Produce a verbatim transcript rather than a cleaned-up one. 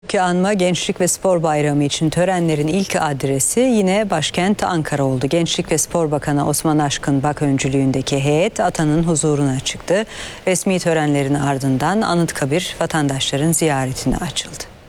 Ki anma Gençlik ve Spor Bayramı için törenlerin ilk adresi yine başkent Ankara oldu. Gençlik ve Spor Bakanı Osman Aşkın Bak öncülüğündeki heyet atanın huzuruna çıktı. Resmi törenlerin ardından Anıtkabir vatandaşların ziyaretine açıldı.